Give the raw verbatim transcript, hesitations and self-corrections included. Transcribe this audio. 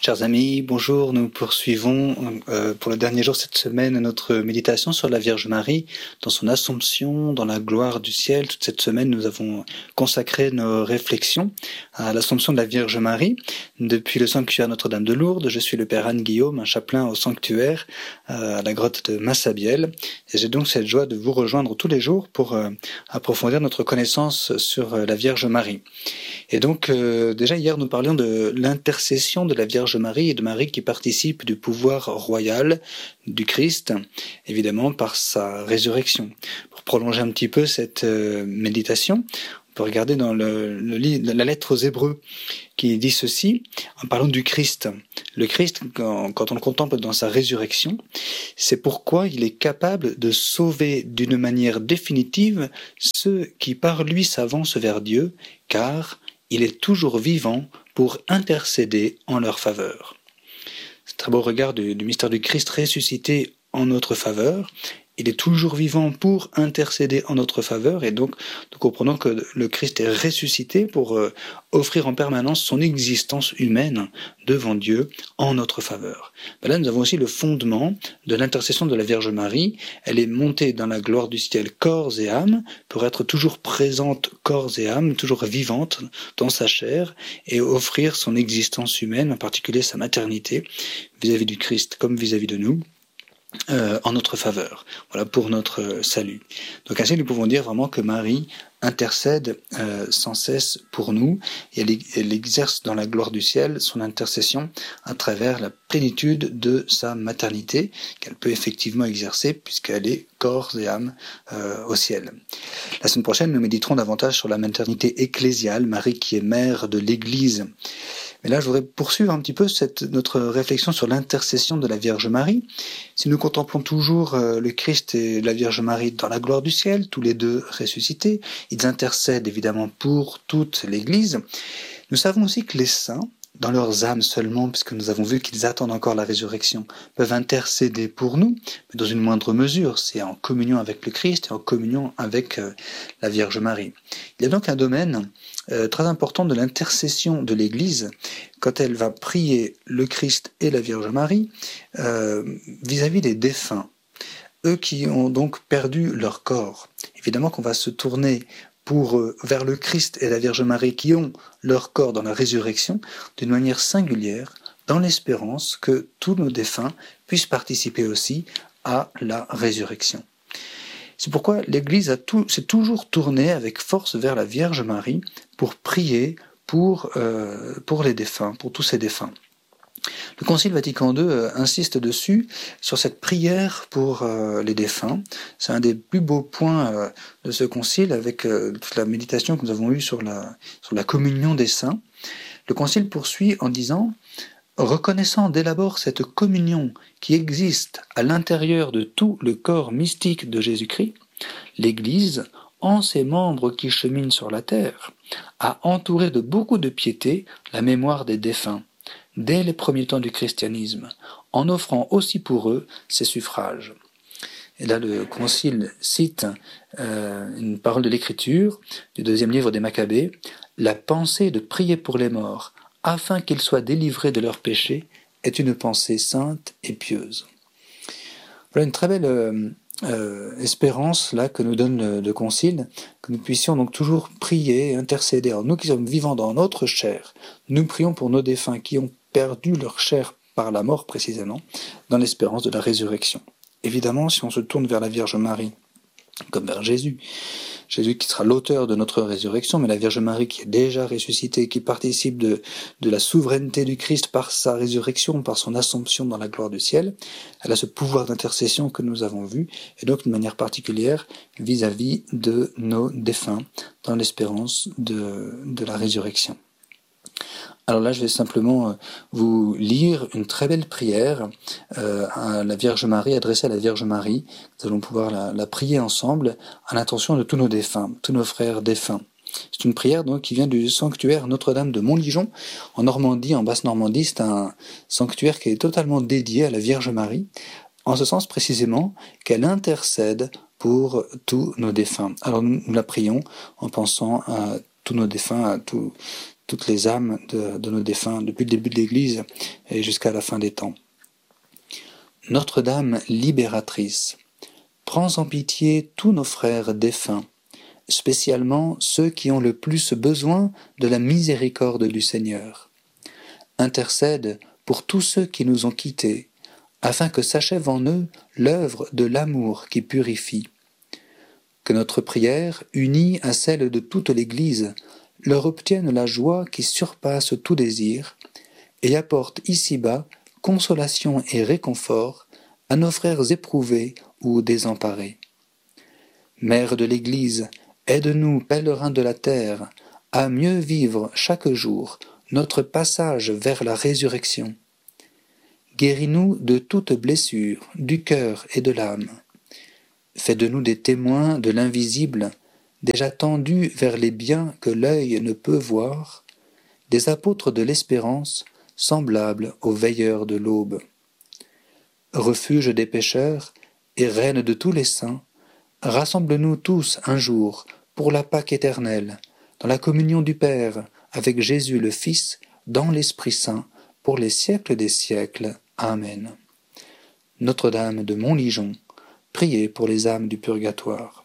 Chers amis, bonjour. Nous poursuivons euh, pour le dernier jour cette semaine notre méditation sur la Vierge Marie, dans son Assomption, dans la gloire du ciel. Toute cette semaine, nous avons consacré nos réflexions à l'Assomption de la Vierge Marie. Depuis le sanctuaire Notre-Dame de Lourdes, je suis le Père Anne-Guillaume, un chapelain au sanctuaire euh, à la grotte de Massabielle. Et j'ai donc cette joie de vous rejoindre tous les jours pour euh, approfondir notre connaissance sur euh, la Vierge Marie. Et donc, euh, déjà hier, nous parlions de l'intercession de la Vierge Marie et de Marie qui participe du pouvoir royal du Christ, évidemment par sa résurrection. Pour prolonger un petit peu cette euh, méditation, on peut regarder dans le, le, la lettre aux Hébreux qui dit ceci, en parlant du Christ. Le Christ, quand, quand on le contemple dans sa résurrection, c'est pourquoi il est capable de sauver d'une manière définitive ceux qui par lui s'avancent vers Dieu, car il est toujours vivant pour intercéder en leur faveur. C'est un très beau regard du, du mystère du Christ ressuscité en notre faveur. Il est toujours vivant pour intercéder en notre faveur, et donc nous comprenons que le Christ est ressuscité pour euh, offrir en permanence son existence humaine devant Dieu en notre faveur. Ben là, nous avons aussi le fondement de l'intercession de la Vierge Marie. Elle est montée dans la gloire du ciel corps et âme pour être toujours présente corps et âme, toujours vivante dans sa chair, et offrir son existence humaine, en particulier sa maternité, vis-à-vis du Christ comme vis-à-vis de nous. Euh, en notre faveur, voilà, pour notre salut. Donc ainsi nous pouvons dire vraiment que Marie intercède euh, sans cesse pour nous, et elle, elle exerce dans la gloire du ciel son intercession à travers la plénitude de sa maternité qu'elle peut effectivement exercer puisqu'elle est corps et âme euh, au ciel. La semaine prochaine nous méditerons davantage sur la maternité ecclésiale, Marie qui est mère de l'Église. Mais là, je voudrais poursuivre un petit peu cette, notre réflexion sur l'intercession de la Vierge Marie. Si nous contemplons toujours euh, le Christ et la Vierge Marie dans la gloire du ciel, tous les deux ressuscités, ils intercèdent évidemment pour toute l'Église. Nous savons aussi que les saints, dans leurs âmes seulement, puisque nous avons vu qu'ils attendent encore la résurrection, peuvent intercéder pour nous, mais dans une moindre mesure. C'est en communion avec le Christ et en communion avec euh, la Vierge Marie. Il y a donc un domaine euh, très important de l'intercession de l'Église, quand elle va prier le Christ et la Vierge Marie euh, vis-à-vis des défunts, eux qui ont donc perdu leur corps. Évidemment qu'on va se tourner pour euh, vers le Christ et la Vierge Marie qui ont leur corps dans la résurrection d'une manière singulière, dans l'espérance que tous nos défunts puissent participer aussi à la résurrection. C'est pourquoi l'Église a tout, s'est toujours tournée avec force vers la Vierge Marie pour prier pour, euh, pour les défunts, pour tous ces défunts. Le Concile Vatican deux euh, insiste dessus, sur cette prière pour euh, les défunts. C'est un des plus beaux points euh, de ce concile, avec euh, toute la méditation que nous avons eue sur la, sur la communion des saints. Le Concile poursuit en disant « Reconnaissant dès l'abord cette communion qui existe à l'intérieur de tout le corps mystique de Jésus-Christ, l'Église, en ses membres qui cheminent sur la terre, a entouré de beaucoup de piété la mémoire des défunts, dès les premiers temps du christianisme, en offrant aussi pour eux ses suffrages. » Et là, le Concile cite euh, une parole de l'Écriture, du deuxième livre des Maccabées, « La pensée de prier pour les morts, afin qu'ils soient délivrés de leurs péchés, est une pensée sainte et pieuse. » Voilà une très belle euh, euh, espérance là que nous donne le, le Concile, que nous puissions donc toujours prier et intercéder. Alors nous qui sommes vivants dans notre chair, nous prions pour nos défunts qui ont perdu leur chair par la mort précisément, dans l'espérance de la résurrection. Évidemment, si on se tourne vers la Vierge Marie, comme vers Jésus, Jésus qui sera l'auteur de notre résurrection, mais la Vierge Marie qui est déjà ressuscitée, qui participe de, de la souveraineté du Christ par sa résurrection, par son assomption dans la gloire du ciel, elle a ce pouvoir d'intercession que nous avons vu, et donc d'une manière particulière vis-à-vis de nos défunts, dans l'espérance de, de la résurrection. Alors là, je vais simplement vous lire une très belle prière euh, à la Vierge Marie, adressée à la Vierge Marie. Nous allons pouvoir la, la prier ensemble à l'intention de tous nos défunts, tous nos frères défunts. C'est une prière donc qui vient du sanctuaire Notre-Dame de Montligeon, en Normandie, en Basse-Normandie. C'est un sanctuaire qui est totalement dédié à la Vierge Marie, en ce sens précisément qu'elle intercède pour tous nos défunts. Alors nous, nous la prions en pensant à tous nos défunts, à tous toutes les âmes de, de nos défunts, depuis le début de l'Église et jusqu'à la fin des temps. Notre-Dame libératrice, prends en pitié tous nos frères défunts, spécialement ceux qui ont le plus besoin de la miséricorde du Seigneur. Intercède pour tous ceux qui nous ont quittés, afin que s'achève en eux l'œuvre de l'amour qui purifie. Que notre prière, unie à celle de toute l'Église, leur obtienne la joie qui surpasse tout désir, et apporte ici-bas consolation et réconfort à nos frères éprouvés ou désemparés. Mère de l'Église, aide-nous, pèlerins de la terre, à mieux vivre chaque jour notre passage vers la résurrection. Guéris-nous de toute blessure, du cœur et de l'âme. Fais de nous des témoins de l'invisible, déjà tendus vers les biens que l'œil ne peut voir, des apôtres de l'espérance, semblables aux veilleurs de l'aube. Refuge des pécheurs et reine de tous les saints, rassemble-nous tous un jour pour la Pâque éternelle, dans la communion du Père, avec Jésus le Fils, dans l'Esprit Saint, pour les siècles des siècles. Amen. Notre-Dame de Montligeon, priez pour les âmes du purgatoire.